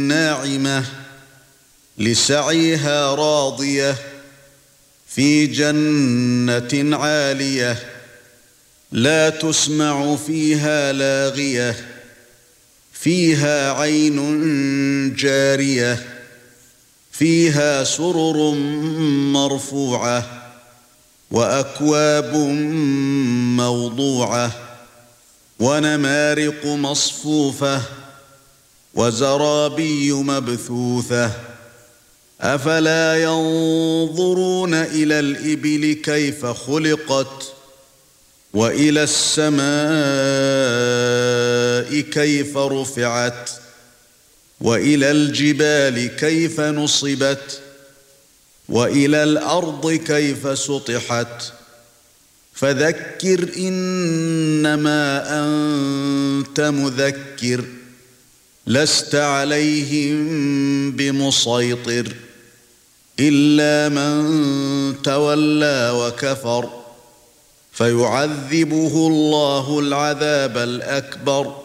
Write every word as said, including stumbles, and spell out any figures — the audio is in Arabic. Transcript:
ناعمة لسعيها راضية في جنة عالية لا تسمع فيها لاغية فيها عين جارية فيها سرر مرفوعة وأكواب موضوعة ونمارق مصفوفة وزرابي مبثوثة أفلا ينظرون إلى الإبل كيف خلقت وإلى السماء كيف رفعت وإلى الجبال كيف نصبت وإلى الأرض كيف سطحت فذكر إنما أنت مذكر لست عليهم بمسيطر إلا من تولى وكفر فيعذبه الله العذاب الأكبر